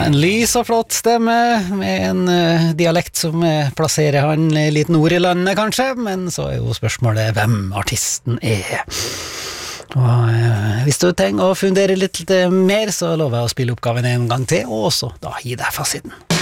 en lys og flott stemme med en dialekt som plasserer han litt nord i landet kanskje, men så jo spørsmålet hvem artisten og hvis du trenger å fundere litt mer, så lover jeg å spille oppgaven en gang til, og også da gi deg fasiten.